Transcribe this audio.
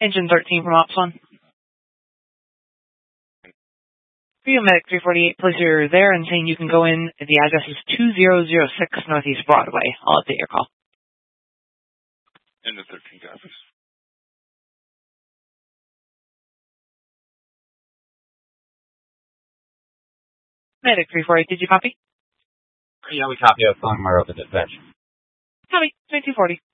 Engine 13 from Ops 1. Medic 348, place you're there and saying you can go in. The address is 2006 Northeast Broadway. I'll update your call. Engine 13 copies. Medic 348, did you copy? Yeah, we copy. I'm calling tomorrow for dispatch. Copy. 2240.